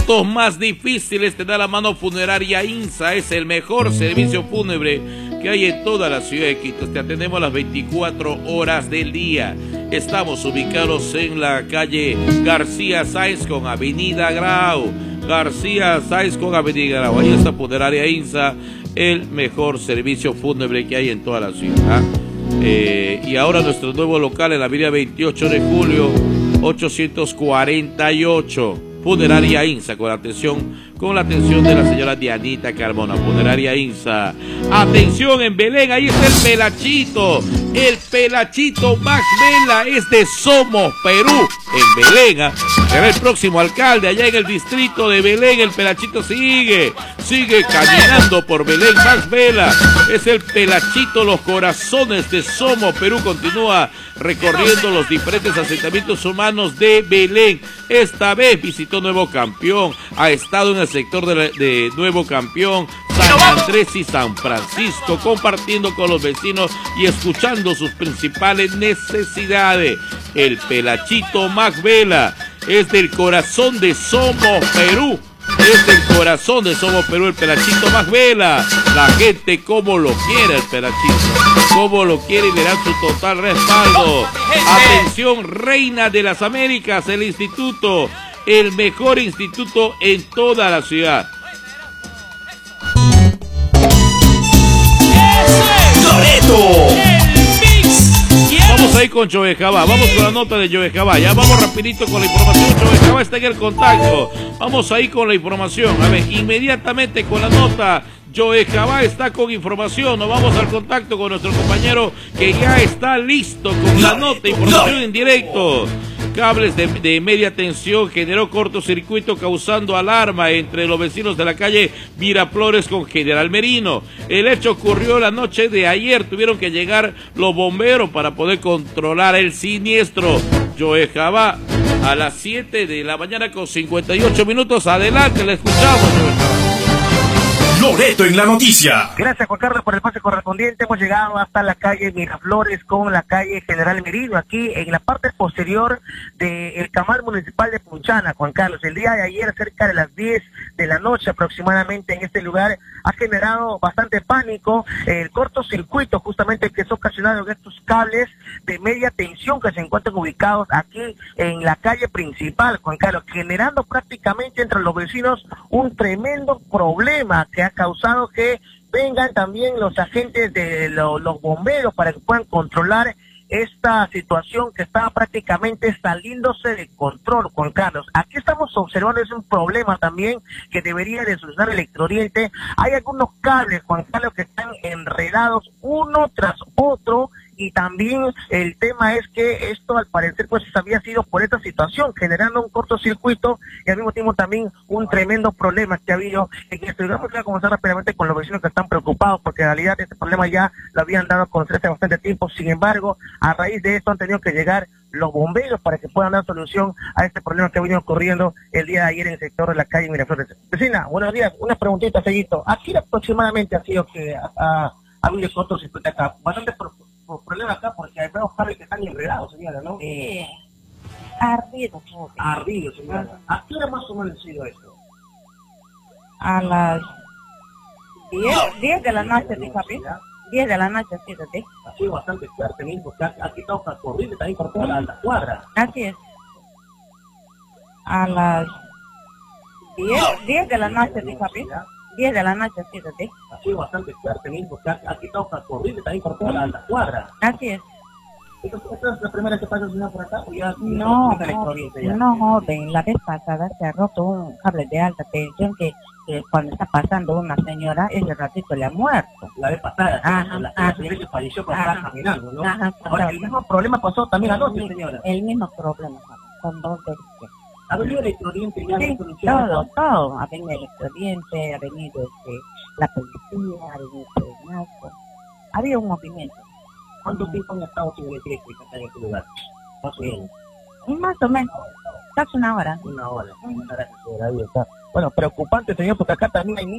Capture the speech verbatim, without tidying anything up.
minutos más difíciles te da la mano Funeraria INSA. Es el mejor servicio fúnebre que hay en toda la ciudad de Quito. Te atendemos las veinticuatro horas del día. Estamos ubicados en la calle García Sáenz con Avenida Grau. García Sáenz con Avenida Grau. Ahí está Funeraria INSA, el mejor servicio fúnebre que hay en toda la ciudad. Eh, y ahora nuestro nuevo local en la avenida veintiocho de julio, ochocientos cuarenta y ocho. Funeraria INSA, con la atención, con la atención de la señora Dianita Carmona. Funeraria INSA. Atención en Belén, ahí está el Pelachito. El Pelachito Max Vela es de Somos Perú, en Belén. ¿eh? Será el próximo alcalde allá en el distrito de Belén. El Pelachito sigue, sigue caminando por Belén. Max Vela es el Pelachito, los corazones de Somos Perú. Continúa recorriendo los diferentes asentamientos humanos de Belén. Esta vez visitó Nuevo Campeón, ha estado en el sector de, la, de Nuevo Campeón, San Andrés y San Francisco, compartiendo con los vecinos y escuchando sus principales necesidades. El Pelachito Max Vela es del corazón de Somos Perú. Es del corazón de Somos Perú, el Pelachito Max Vela. La gente como lo quiere el Pelachito, como lo quiere y le dan su total respaldo. Atención, Reina de las Américas, el instituto, el mejor instituto en toda la ciudad. ¡Loreto! Vamos a ir con Joe Jabá, vamos con la nota de Joe Jabá. Ya vamos rapidito con la información. Joe Jabá está en el contacto. Vamos a ir con la información. A ver, inmediatamente con la nota. Joe Jabá está con información. Nos vamos al contacto con nuestro compañero que ya está listo con la nota, información en directo. Cables de, de media tensión generó cortocircuito causando alarma entre los vecinos de la calle Miraflores con General Merino. El hecho ocurrió la noche de ayer. Tuvieron que llegar los bomberos para poder controlar el siniestro. Joe Jabá a las siete de la mañana con cincuenta y ocho minutos. Adelante, le escuchamos, Joe Jabá. Loreto en la noticia. Gracias, Juan Carlos, por el pase correspondiente. Hemos llegado hasta la calle Miraflores con la calle General Merino, aquí en la parte posterior del Camal Municipal de Punchana, Juan Carlos. El día de ayer, cerca de las diez de la noche aproximadamente, en este lugar ha generado bastante pánico el cortocircuito justamente que es ocasionado en estos cables de media tensión que se encuentran ubicados aquí en la calle principal, Juan Carlos, generando prácticamente entre los vecinos un tremendo problema que ha causado que vengan también los agentes de lo, los bomberos para que puedan controlar esta situación que estaba prácticamente saliéndose de control, Juan Carlos. Aquí estamos observando, es un problema también que debería de solucionar Electrooriente. Hay algunos cables, Juan Carlos, que están enredados uno tras otro, y también el tema es que esto al parecer pues había sido por esta situación, generando un cortocircuito y al mismo tiempo también un tremendo problema que ha habido en esto. Y vamos a comenzar rápidamente con los vecinos que están preocupados porque en realidad este problema ya lo habían dado a conocer hace bastante tiempo. Sin embargo, a raíz de esto han tenido que llegar los bomberos para que puedan dar solución a este problema que ha venido ocurriendo el día de ayer en el sector de la calle Miraflores. Vecina, buenos días, unas preguntitas, Sellito. Aquí aproximadamente ha sido que ha, ha habido cortocircuito acá, bastante por, por problema acá porque hay nuevos cables que están enredados, señora, ¿no? Sí, ardido. Ardido, señora. ¿A qué hora más o menos ha sido esto? A las diez de la noche, dijo a mí. diez de la noche, sí, sí. Ha sido bastante fuerte, ¿no? Porque ha, ha quitado corriente también por toda la, la cuadra. Así es. A las diez de la noche, dijo a mí. diez de la noche, sí, sí. Ha sido bastante fuerte, ¿no? Porque ha, ha quitado corriente también por toda la, la cuadra. Así es. ¿Esta es la primera que pasa, señora, por acá? ¿O ya no, no, ya? no, joven, la vez pasada se ha roto un cable de alta tensión que, que cuando está pasando una señora, ese ratito le ha muerto. La vez pasada, ajá, la, ajá, la señora que falleció por estar caminando, ¿no? Ajá, ahora, el mismo problema pasó también anoche, señora. El mismo problema, con dos veces. ¿Ha venido Electrooriente ya? Sí, todo, todo. Ha venido Electrooriente, ha venido este, la policía, ha venido el narco. Había un movimiento. ¿Cuánto tiempo han estado sin electricidad en este lugar? Más o menos. Más o menos. Casi una hora. Una hora. Una hora. Bueno, preocupante, señor, porque acá también hay